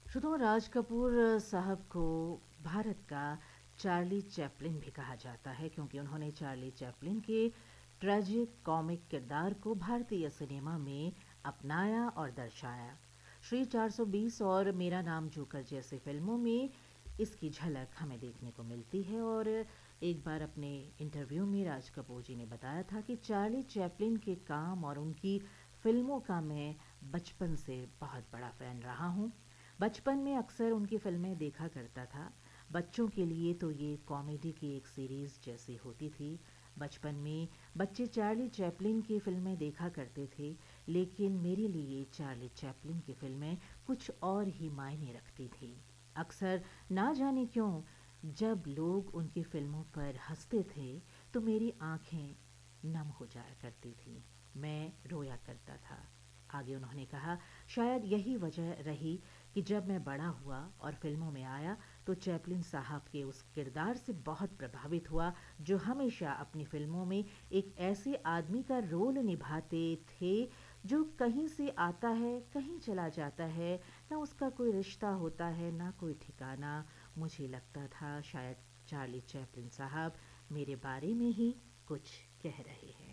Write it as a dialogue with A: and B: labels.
A: श्रोताओं, राज कपूर साहब को भारत का चार्ली चैपलिन भी कहा जाता है क्योंकि उन्होंने चार्ली चैपलिन के ट्रेजिक कॉमिक किरदार को भारतीय सिनेमा में अपनाया और दर्शाया। श्री 420 और मेरा नाम जोकर जैसी फिल्मों में इसकी झलक हमें देखने को मिलती है। और एक बार अपने इंटरव्यू में राज कपूर जी ने बताया था कि चार्ली चैपलिन के काम और उनकी फिल्मों का मैं बचपन से बहुत बड़ा फ़ैन रहा हूँ। बचपन में अक्सर उनकी फ़िल्में देखा करता था। बच्चों के लिए तो ये कॉमेडी की एक सीरीज़ जैसी होती थी। बचपन में बच्चे चार्ली चैपलिन की फ़िल्में देखा करते थे, लेकिन मेरे लिए चार्ली चैपलिन की फ़िल्में कुछ और ही मायने रखती थी। अक्सर ना जाने क्यों जब लोग उनकी फ़िल्मों पर हंसते थे, तो मेरी आँखें नम हो जाया करती थी। मैं रोया करता था। आगे उन्होंने कहा, शायद यही वजह रही कि जब मैं बड़ा हुआ और फिल्मों में आया तो चैपलिन साहब के उस किरदार से बहुत प्रभावित हुआ, जो हमेशा अपनी फिल्मों में एक ऐसे आदमी का रोल निभाते थे जो कहीं से आता है, कहीं चला जाता है, ना उसका कोई रिश्ता होता है, ना कोई ठिकाना। मुझे लगता था शायद चार्ली चैपलिन साहब मेरे बारे में ही कुछ कह रहे हैं।